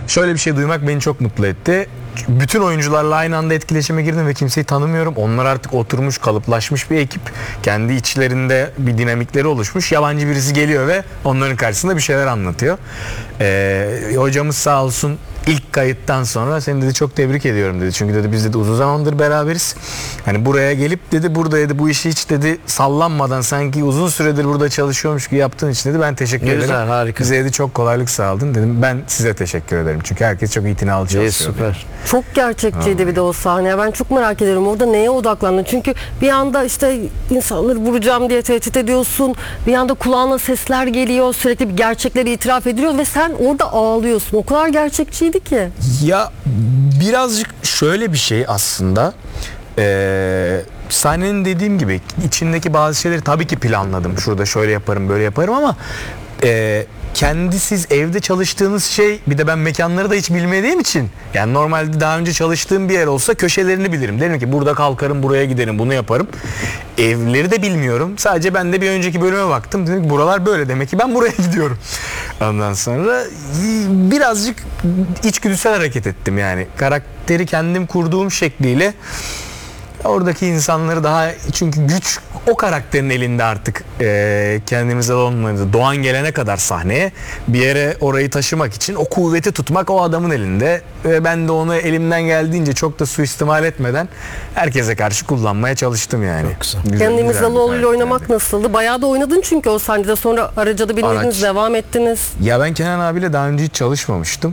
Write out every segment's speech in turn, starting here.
Şöyle bir şey duymak beni çok mutlu etti. Bütün oyuncularla aynı anda etkileşime girdim ve kimseyi tanımıyorum. Onlar artık oturmuş, kalıplaşmış bir ekip. Kendi içlerinde bir dinamikleri oluşmuş. Yabancı birisi geliyor ve onların karşısında bir şeyler anlatıyor. Hocamız sağ olsun ilk kayıttan sonra seni dedi çok tebrik ediyorum dedi. Çünkü dedi biz dedi uzun zamandır beraberiz. Hani buraya gelip dedi burada dedi bu işi hiç dedi sallanmadan sanki uzun süredir burada çalışıyormuş gibi yaptığın için dedi ben teşekkür ederim. Güzel, harika. Bize dedi çok kolaylık sağladın dedim. Ben size teşekkür ederim. Çünkü herkes çok itinalı çalışıyor. Süper. Çok gerçekçiydi bir de o sahne. Ben çok merak ediyorum orada neye odaklandın? Çünkü bir anda işte insanları vuracağım diye tehdit ediyorsun. Bir anda kulağına sesler geliyor. Sürekli bir gerçekleri itiraf ediliyor ve sen orada ağlıyorsun. O kadar gerçekçiydi ki. Ya birazcık şöyle bir şey aslında. Sahnenin dediğim gibi içindeki bazı şeyleri tabii ki planladım. Şurada şöyle yaparım böyle yaparım ama kendi siz evde çalıştığınız şey bir de ben mekanları da hiç bilmediğim için yani normalde daha önce çalıştığım bir yer olsa köşelerini bilirim. Derim ki burada kalkarım buraya giderim bunu yaparım. Evleri de bilmiyorum. Sadece ben de bir önceki bölüme baktım. Dedim ki buralar böyle demek ki ben buraya gidiyorum. Ondan sonra birazcık içgüdüsel hareket ettim yani. Karakteri kendim kurduğum şekliyle oradaki insanları daha çünkü güç o karakterin elinde artık kendimize olmadı. Doğan gelene kadar sahneye bir yere orayı taşımak için o kuvveti tutmak o adamın elinde ve ben de onu elimden geldiğince çok da suistimal etmeden herkese karşı kullanmaya çalıştım yani. Kenan İmirzalıoğlu ile oynamak nasıldı? Bayağı da oynadın çünkü o sahnede sonra Araca'da bilmediniz devam ettiniz. Ya ben Kenan abiyle daha önce hiç çalışmamıştım.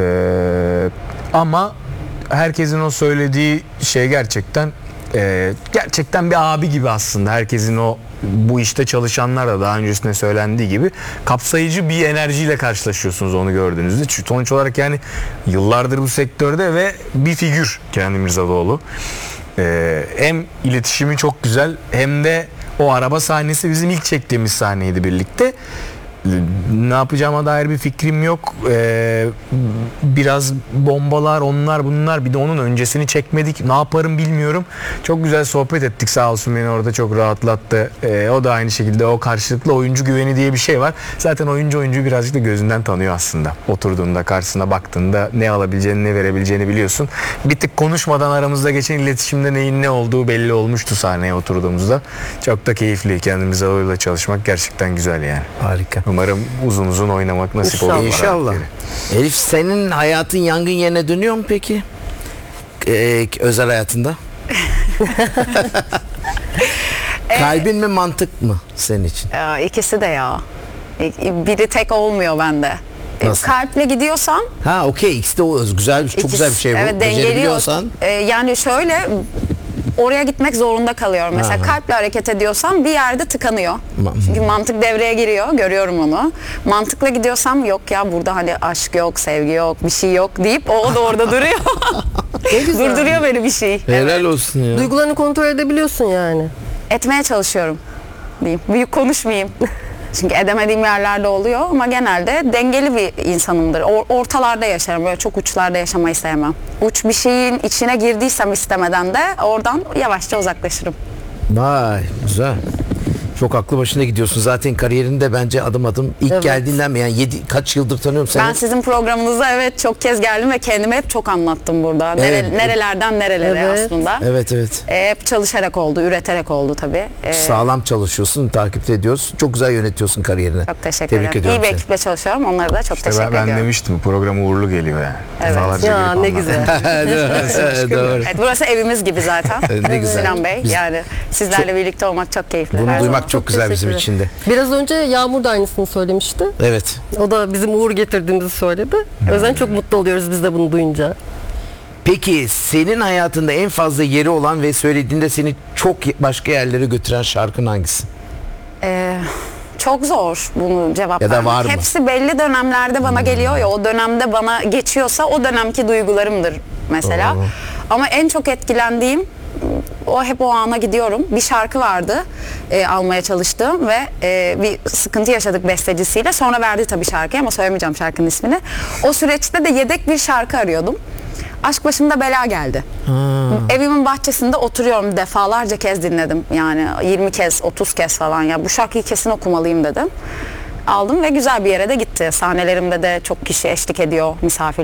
Ama herkesin o söylediği şey gerçekten bir abi gibi aslında. Herkesin o bu işte çalışanlar da daha öncesinde söylendiği gibi kapsayıcı bir enerjiyle karşılaşıyorsunuz onu gördüğünüzde. Çünkü sonuç olarak yani yıllardır bu sektörde ve bir figür Kenan İmirzalıoğlu. Hem iletişimi çok güzel hem de o araba sahnesi bizim ilk çektiğimiz sahneydi birlikte. Ne yapacağıma dair bir fikrim yok. Biraz bombalar, onlar bunlar. Bir de onun öncesini çekmedik. Ne yaparım bilmiyorum. Çok güzel sohbet ettik sağ olsun beni orada çok rahatlattı. O da aynı şekilde o karşılıklı oyuncu güveni diye bir şey var. Zaten oyuncuyu birazcık da gözünden tanıyor aslında. Oturduğunda karşısına baktığında ne alabileceğini ne verebileceğini biliyorsun. Bir tık konuşmadan aramızda geçen iletişimde neyin ne olduğu belli olmuştu sahneye oturduğumuzda. Çok da keyifli. Kendimize öyle çalışmak gerçekten güzel yani. Harika. Umarım uzun uzun oynamak nasip olur. İnşallah. Elif senin hayatın yangın yerine dönüyor mu peki? Özel hayatında? Kalbin mi mantık mı senin için? İkisi de ya. Biri tek olmuyor bende. Nasıl? Kalple gidiyorsam Okey ikisi de o güzel çok güzel bir şey bu. Evet, Becerebiliyorsan. Yani şöyle oraya gitmek zorunda kalıyorum. Mesela kalple hareket ediyorsam bir yerde tıkanıyor. Çünkü mantık devreye giriyor. Görüyorum onu. Mantıkla gidiyorsam yok ya burada hani aşk yok, sevgi yok, bir şey yok deyip o da orada duruyor. Durduruyor beni bir şey. Helal olsun ya. Duygularını kontrol edebiliyorsun yani. Etmeye çalışıyorum diyeyim. Büyük konuşmayayım. Çünkü edemediğim yerlerde oluyor ama genelde dengeli bir insanımdır. Ortalarda yaşarım. Böyle çok uçlarda yaşamayı sevmem. Uç bir şeyin içine girdiysem istemeden de oradan yavaşça uzaklaşırım. Vay güzel. Çok aklı başında gidiyorsun. Zaten kariyerinde bence adım adım ilk geldiğinden mi yani kaç yıldır tanıyorum seni. Ben sizin programınıza çok kez geldim ve kendimi hep çok anlattım burada. Nerelerden nerelere aslında. Evet. Hep çalışarak oldu, üreterek oldu tabii. Sağlam çalışıyorsun, takip ediyoruz. Çok güzel yönetiyorsun kariyerini. Çok teşekkür ederim. ediyorum İyi bir seni. ekiple çalışıyorum. Onlara da çok teşekkür ediyorum. Ben demiştim bu program uğurlu geliyor yani. Evet. Ya ne güzel. Doğru. Evet, burası evimiz gibi zaten. Ne güzel. Sinan Bey. Yani sizlerle birlikte olmak çok keyifli. Bunu Her duymak zaman. çok güzel bizim için de. Biraz önce Yağmur da aynısını söylemişti. Evet. O da bizim uğur getirdiğimizi söyledi. O yüzden çok mutlu oluyoruz biz de bunu duyunca. Peki senin hayatında en fazla yeri olan ve söylediğinde seni çok başka yerlere götüren şarkın hangisi? Çok zor bunu cevap Ya da vermek. var mı? Hepsi belli dönemlerde bana geliyor ya, o dönemde bana geçiyorsa o dönemki duygularımdır mesela. Ama en çok etkilendiğim hep o ana gidiyorum. Bir şarkı vardı almaya çalıştığım ve bir sıkıntı yaşadık bestecisiyle. Sonra verdi tabii şarkıyı ama söylemeyeceğim şarkının ismini. O süreçte de yedek bir şarkı arıyordum. Aşk başımda bela geldi. Evimin bahçesinde oturuyorum, defalarca kez dinledim. Yani 20 kez, 30 kez falan ya bu şarkıyı kesin okumalıyım dedim. Aldım ve güzel bir yere de gitti. Sahnelerimde de çok kişi eşlik ediyor, misafir